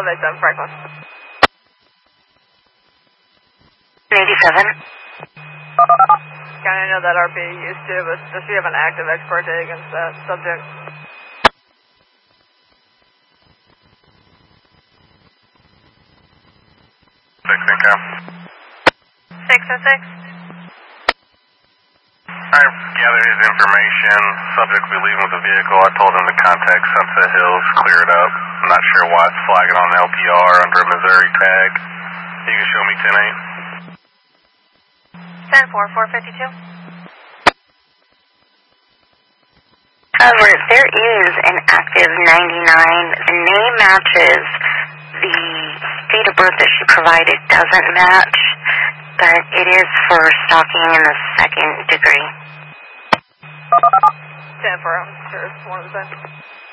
187 Franklin. 87. Kind of know that RP used to, but does she have an active ex parte against that subject? Six and six. I gathered his information. Subject will be leaving with the vehicle. I told him to contact Sunset Hills, clear it up. I'm not sure why it's flagging on LPR under a Missouri tag. You can show me 10-8. 10-4, 452. However, there is an active 99. The name matches. The date of birth that she provided doesn't match, but it is for stalking in the second degree. 10-4, I'm sure it's one of the same.